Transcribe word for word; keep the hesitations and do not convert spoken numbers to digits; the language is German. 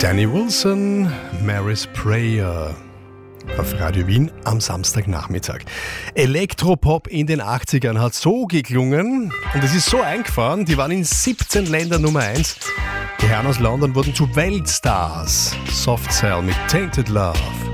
Danny Wilson, Mary's Prayer auf Radio Wien am Samstagnachmittag. Elektropop in den achtzigern hat so geklungen und es ist so eingefahren, die waren in siebzehn Ländern Nummer eins. Die Herren aus London wurden zu Weltstars. Soft Cell mit Tainted Love.